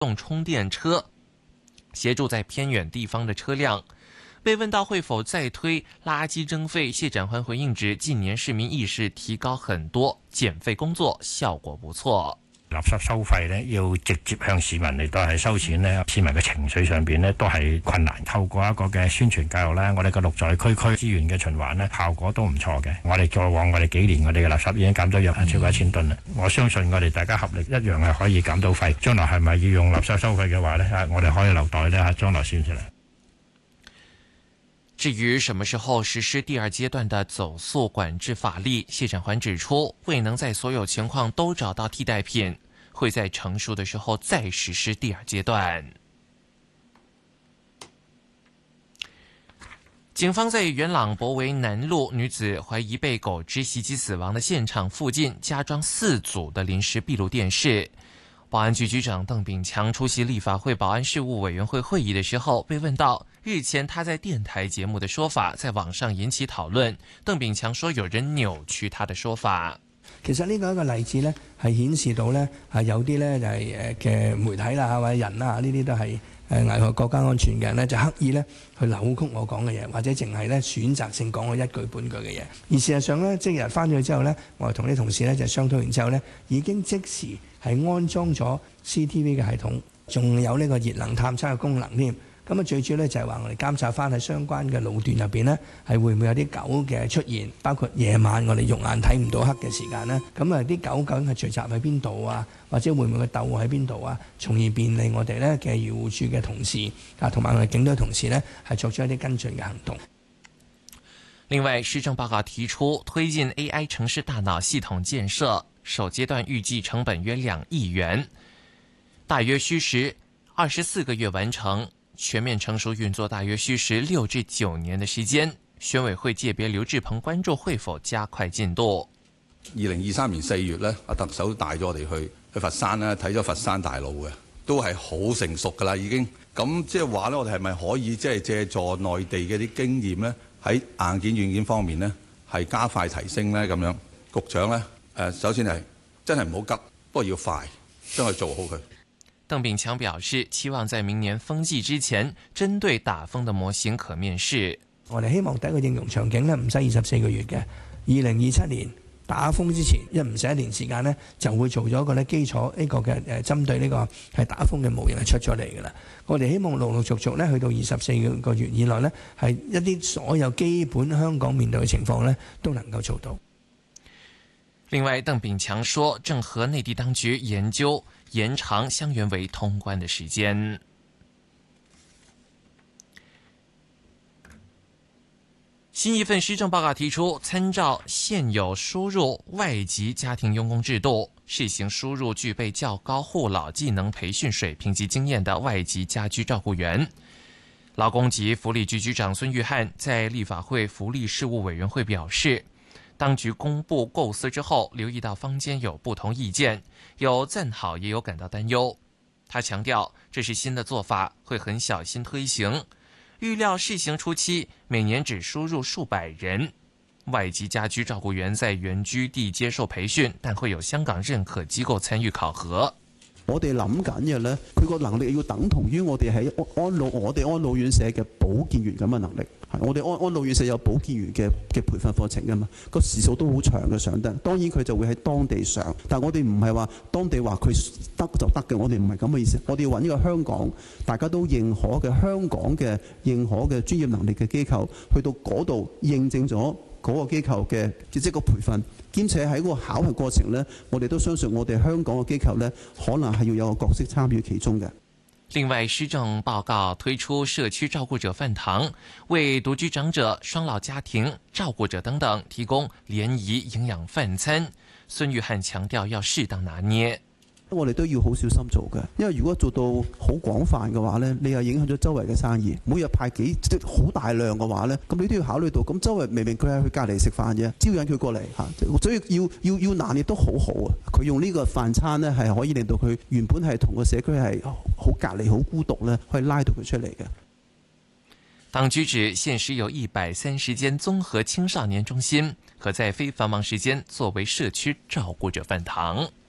动充电车，协助在偏远地方的车辆。被问到会否再推垃圾征费，谢展寰回应指，近年市民意識提高很多，減費工作效果不錯。 垃圾收費呢，要直接向市民嚟到係收錢呢，市民嘅情緒上邊呢都係困難。透過一個嘅宣傳教育呢，我哋嘅綠在區資源嘅循環呢，效果都唔錯嘅。我哋過往我哋幾年我哋嘅垃圾已經減咗約超過1000噸啦。我相信我哋大家合力一樣係可以減到費。將來係咪要用垃圾收費嘅話呢，我哋可以留待呢將來算出嚟。 至於什麼時候實施第二階段的走塑管制法例，謝展寰指出，未能在所有情況都找到替代品，會在成熟的時候再實施第二階段。警方在元朗博圍南路女子懷疑被狗隻襲擊死亡的現場附近加裝4組的臨時閉路電視。保安局局長鄧炳強出席立法會保安事務委員會會議的時候，被問到日前他在電台節目的說法在網上引起討論，鄧炳強說有人扭曲他的說法。 其實呢個一個例子呢，係顯示到呢，係有啲呢就係嘅媒體啦或者人啦，呢啲都係危害國家安全嘅人呢，就刻意呢去扭曲我講嘅嘢，或者淨係呢選擇性講我一句半句嘅嘢。而事實上呢，即日翻咗去之後呢，我同啲同事呢就商討完之後呢，已經即時係安裝咗 CCTV 嘅系統，仲有呢個熱能探測嘅功能添。咁啊，最主要咧就係話我哋監察翻喺相關嘅路段入邊呢，係會唔會有啲狗嘅出現，包括夜晚我哋肉眼睇唔到黑嘅時間呢。咁啊，啲狗究竟係聚集喺邊度啊？或者會唔會佢竇喺邊度啊？從而便利我哋呢嘅漁護署嘅同事啊，同埋我哋警隊同事呢，係作出一啲跟進嘅行動。 另外，施政報告提出推進 AI 城市大腦系統建設，首階段預計成本約2億元，大約需時24個月完成。全面成熟運作大約需時6至9年的時間，選委會界別劉志鵬關注會否加快進度。 2023年4月呢，特首帶咗我哋去佛山咧，睇咗佛山大路嘅，都係好成熟噶啦已經。咁即係話呢，我哋係咪可以即係借助內地嘅啲經驗呢，喺硬件軟件方面呢，係加快提升呢？咁樣，局長呢，首先係真係唔好急，不過要快，將佢做好佢。 鄧炳強表示，期望在明年風季之前，針對打風的模型可面試。 我哋希望第一個應用場景呢，唔使24個月嘅，2027年打風之前，唔使1年時間呢，就會做咗一個呢基礎呢個嘅針對呢個係打風嘅模型係出咗嚟㗎啦。我哋希望陸陸續續呢，去到24個月以內呢，係一啲所有基本香港面對嘅情況呢，都能夠做到。 另外，鄧炳強說，正和內地當局研究延長香園圍通關的時間。新一份施政報告提出，參照現有輸入外籍家庭傭工制度，試行輸入具備較高護老技能培訓水平及經驗的外籍家居照顧員。勞工及福利局局長孫玉菡在立法會福利事務委員會表示，當局公布構思之後，留意到坊間有不同意見，有讚好也有感到擔憂。他強調，這是新的做法，會很小心推行。預料試行初期，每年只輸入數百人。外籍家居照顧員在原居地接受培訓，但會有香港認可機構參與考核。 我哋諗緊嘅呢，佢個能力要等同於我哋喺我哋安老院舍嘅保健員咁嘅能力。我哋安老院舍有保健員嘅培訓課程㗎嘛，個時數都好長嘅上得。當然佢就會喺當地上，但我哋唔係話當地話佢得就得嘅，我哋唔係咁嘅意思。我哋要揾一個香港大家都認可嘅香港嘅認可嘅專業能力嘅機構，去到嗰度認證咗嗰個機構嘅即係個培訓，兼且喺個考核過程呢，我哋都相信我哋香港嘅機構呢，可能係要有個角色參與其中嘅。 另外，施政報告推出社區照顧者飯堂，為獨居長者、雙老家庭、照顧者等等提供聯誼營養飯餐。孫玉菡強調要適當拿捏。 我哋都要好小心做嘅，因為如果做到好廣泛嘅話呢，你又影響咗周圍嘅生意。每日派即好大量嘅話呢，咁你都要考慮到，咁周圍明明佢係去隔離食飯啫，招引佢過嚟嚇，所以要拿捏都好好啊。佢用呢個飯餐呢，係可以令到佢原本係同個社區係好隔離、好孤獨呢，可以拉到佢出嚟嘅。 當局指現時有130間綜合青少年中心，可在非繁忙時間作為社區照顧者飯堂。